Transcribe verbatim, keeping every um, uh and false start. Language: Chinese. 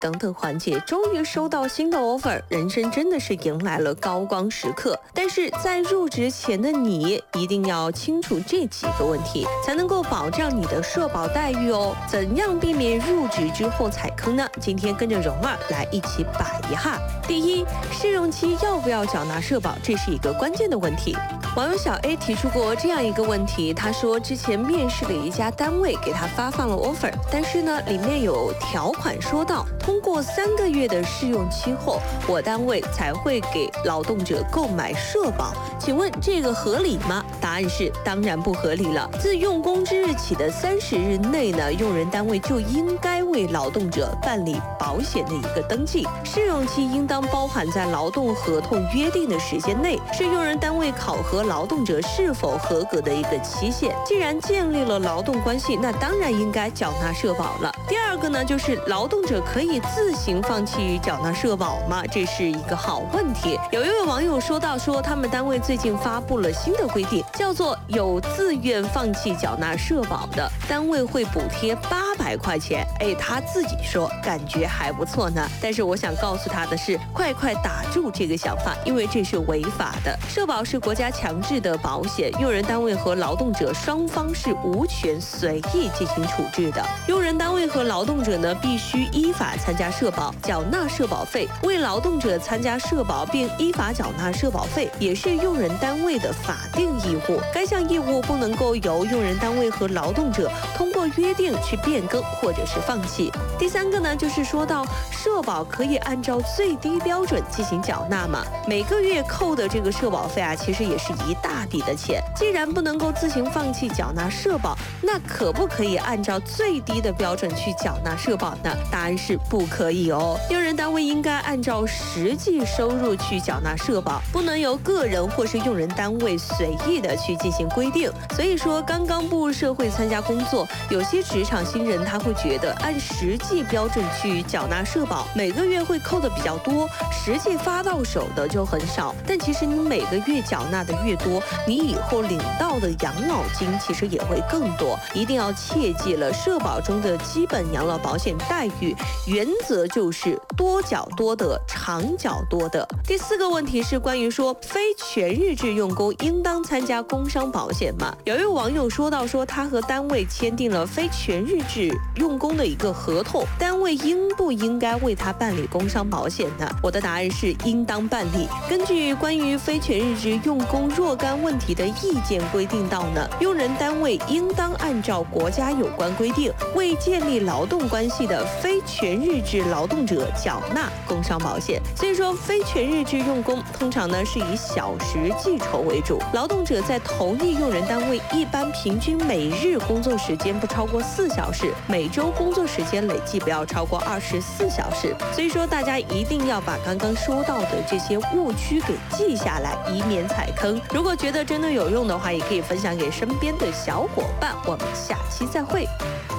等等环节，终于收到新的 offer， 人生真的是迎来了高光时刻。但是在入职前的你，一定要清楚这几个问题，才能够保障你的社保待遇哦。怎样避免入职之后踩坑呢？今天跟着蓉儿来一起摆一下。第一，试用期要不要缴纳社保，这是一个关键的问题。网友小 A 提出过这样一个问题，他说之前面试了一家单位，给他发放了 offer， 但是呢，里面有条款说到，通过三个月的试用期后，我单位才会给劳动者购买社保。请问这个合理吗？答案是当然不合理了。自用工之日起的三十日内呢，用人单位就应该为劳动者办理保险的一个登记，试用期应当包含在劳动合同约定的时间内，是用人单位考核劳动者是否合格的一个期限。既然建立了劳动关系，那当然应该缴纳社保了。第二个呢，就是劳动者可以自行放弃缴纳社保吗？这是一个好问题。有一位网友说到说，他们单位最近发布了新的规定，叫做有自愿放弃缴纳社保的，单位会补贴八百块钱。哎，他自己说感觉还不错呢。但是我想告诉他的是，快快打住这个想法，因为这是违法的。社保是国家强制的保险，用人单位和劳动者双方是无权随意进行处置的。用人单位和劳动者呢，必须依法参加社保，缴纳社保费。为劳动者参加社保并依法缴纳社保费，也是用人单位的法定义务。该项义务不能够由用人单位和劳动者通过约定去变更或者是放弃。第三个呢，就是说到社保可以按照最低标准进行缴纳嘛，每个月扣的这个社保费啊，其实也是一大笔的钱。既然不能够自行放弃缴纳社保，那可不可以按照最低的标准去缴纳社保呢？答案是不可以哦。用人单位应该按照实际收入去缴纳社保，不能由个人或是用人单位随意的去进行规定。所以说，刚刚步入社会参加工作，有些职场新人他会觉得按实际标准去缴纳社保，每个月会扣的比较多，实际发到手的就很少。但其实你每个月缴纳的越多，你以后领到的养老金其实也会更多。一定要切记了，社保中的基本养老保险待遇原则就是多缴多得，长缴多得。第四个问题是关于说非全日制用工应当参加工伤保险吗？有一位网友说到说，他和单位签订了非全日制用工的一个合同，单位应不应该为他办理工伤保险呢？我的答案是应当办理。根据关于非全日制用工若干问题的意见规定到呢，用人单位应当按照国家有关规定，为建立劳动关系的非全日制劳动者缴纳工伤保险。所以说，非全日制用工通常呢是以小时计酬为主，劳动者在同一用人单位一般平均每日工作时间不超过四小时，每周工作时间累计不要超过二十四小时。所以说，大家一定要把刚刚说到的这些误区给记下来，以免踩坑。如果觉得真的有用的话，也可以分享给身边的小伙伴。我们下期再会。